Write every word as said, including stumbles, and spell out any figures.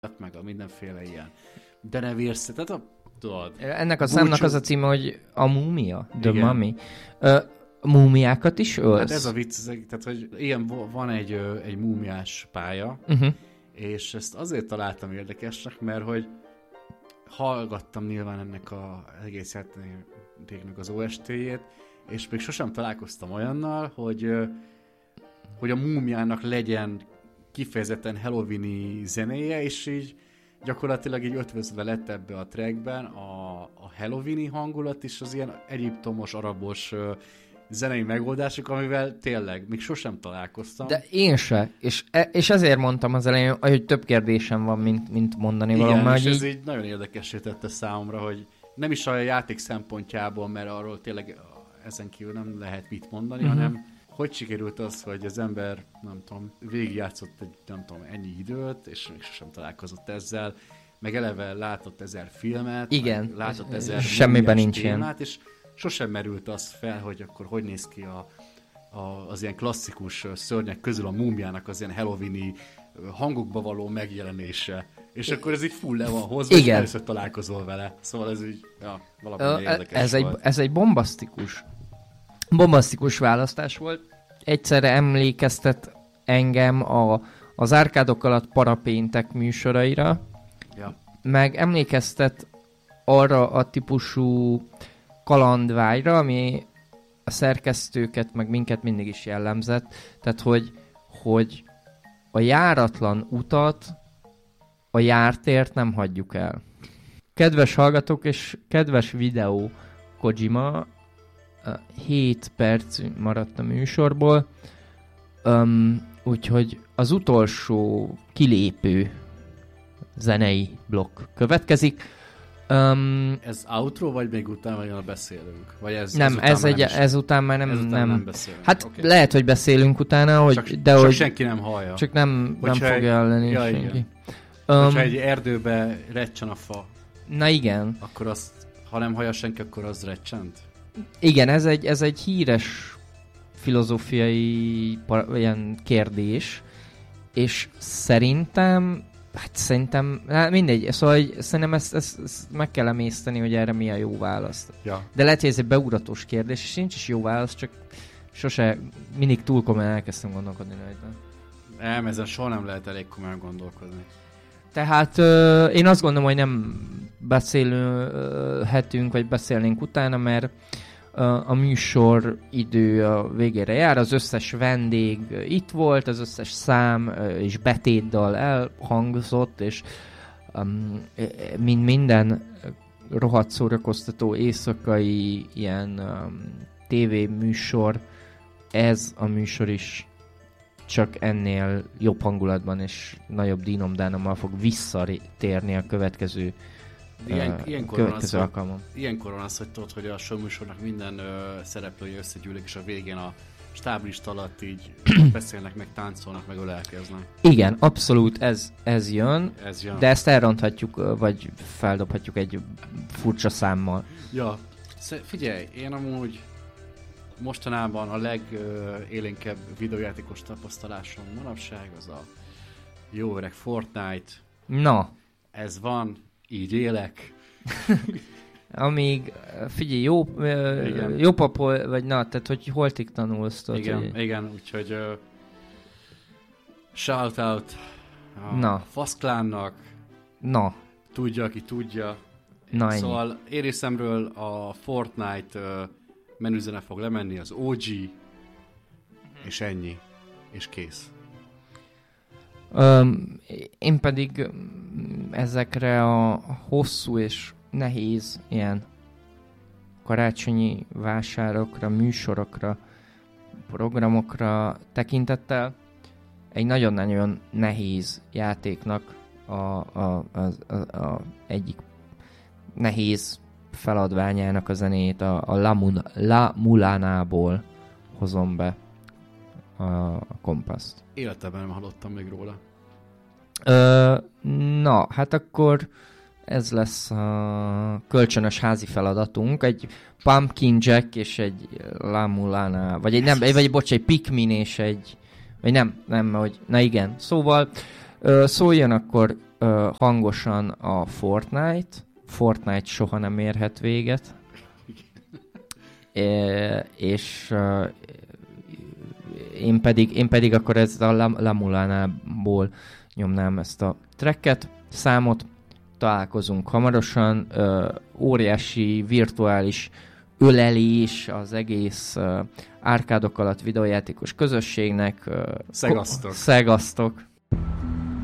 meg a mindenféle ilyen denevérsz, tehát a, tudod. Ennek a számnak az a címe, hogy a múmia, The Mummy. Ö, múmiákat is ölsz? Hát ez a vicc, tehát hogy ilyen van egy, egy múmiás pálya, uh-huh. és ezt azért találtam érdekesnek, mert hogy hallgattam nyilván ennek az egész játéknak az o es té-jét, és még sosem találkoztam olyannal, hogy, hogy a múmiának legyen kifejezetten Halloween-i zenéje, és így gyakorlatilag így ötvözve lett ebbe a trackben a, a Halloween-i hangulat, és az ilyen egyiptomos, arabos zenei megoldások, amivel tényleg még sosem találkoztam. De én se, és, e, és ezért mondtam az elején, hogy több kérdésem van, mint, mint mondani valami. Igen, és így... ez így nagyon érdekessé tette számomra, hogy nem is a játék szempontjából, mert arról tényleg ezen kívül nem lehet mit mondani, uh-huh. hanem hogy sikerült az, hogy az ember, nem tudom, végigjátszott egy, nem tudom, ennyi időt, és még sosem találkozott ezzel, meg eleve látott ezer filmet, igen, látott ezer semmiben nincs ilyen. És sosem merült az fel, hogy akkor hogy néz ki a, a, az ilyen klasszikus szörnyek közül a múmiának az ilyen Halloween-i hangokba való megjelenése. És akkor ez így full le van hozva, igen. És először találkozol vele. Szóval ez így, ja, valami érdekes ez volt. Egy, ez egy bombasztikus, bombasztikus választás volt. Egyszerre emlékeztet engem a, az árkádok alatt parapéntek műsoraira, ja. meg emlékeztet arra a típusú kalandvágyra, ami a szerkesztőket, meg minket mindig is jellemzett. Tehát, hogy, hogy a járatlan utat, a jártért nem hagyjuk el. Kedves hallgatók és kedves videó Kojima, hét perc maradt a műsorból, um, úgyhogy az utolsó kilépő zenei blokk következik. Um, ez outro, vagy még utána vagy beszélünk? Vagy ez, nem, ez, egy, ez után már nem, ezután nem, nem beszélünk. Hát okay. Lehet, hogy beszélünk utána, hogy, csak, de csak hogy... senki nem hallja. Csak nem, nem fogja egy, elleni ja, senki. Um, Hogyha egy erdőbe recsen a fa, na igen. Akkor azt, ha nem hallja senki, akkor az recsent? Igen, ez egy, ez egy híres filozófiai par, ilyen kérdés, és szerintem, hát szerintem, hát mindegy, szóval hogy szerintem ezt, ezt, ezt meg kell emészteni, hogy erre mi a jó válasz. Ja. De lehet, hogy ez egy beugratós kérdés, és nincs is jó válasz, csak sose, mindig túl komolyan elkezdtem gondolkodni rajta. Nem, ezen soha nem lehet elég komolyan gondolkodni. Tehát ö, én azt gondolom, hogy nem beszélhetünk, vagy beszélnénk utána, mert ö, a műsor idő a végére jár, az összes vendég itt volt, az összes szám ö, és betétdal elhangzott, és um, mint minden rohadt szórakoztató éjszakai ilyen um, tévéműsor, ez a műsor is csak ennél jobb hangulatban és nagyobb dínomdánommal fog visszatérni a következő, Ilyen, uh, ilyenkor következő az, alkalmon. Ilyenkor van az, hogy tudod, hogy a showműsornak minden uh, szereplője összegyűlik, és a végén a stáblista alatt így beszélnek, meg táncolnak, meg ölelkeznek. Igen, abszolút ez, ez, jön, ez jön, de ezt elronthatjuk, vagy feldobhatjuk egy furcsa számmal. Ja, figyelj, én amúgy mostanában a legélénkebb videójátékos tapasztalásom manapság az a jó öreg Fortnite. Na. Ez van, így élek. Amíg, figyelj, jó, uh, jó papol, vagy na, tehát hogy holtig tanulsz. Tudod, igen, hogy... igen, úgyhogy uh, shout out a na. Faszklánnak. Na. Tudja, aki tudja. Na, szóval ennyi. én részemről a Fortnite uh, menüzene fog lemenni, az o gé, és ennyi, és kész. Um, én pedig ezekre a hosszú és nehéz ilyen karácsonyi vásárokra, műsorokra, programokra tekintettel egy nagyon-nagyon nehéz játéknak a, a, a, a, a egyik nehéz feladványának a zenét, a, a La, Mun- La Mulánából hozom be a, a kompaszt. Életemben nem hallottam még róla. Ö, na, hát akkor ez lesz a kölcsönös házi feladatunk. Egy Pumpkin Jack és egy La Mulana, vagy egy, nem, vagy bocs, egy Pikmin és egy, vagy nem, nem, hogy, na igen. Szóval ö, szóljon akkor ö, hangosan a Fortnite. Fortnite soha nem érhet véget. É, és ö, én, pedig, én pedig akkor ez a La Mulana-ból nyomnám ezt a tracket, számot. Találkozunk hamarosan. Ö, óriási virtuális ölelés az egész uh, árkádok alatt videójátékos közösségnek. Uh, Szegasztok. Szegasztok.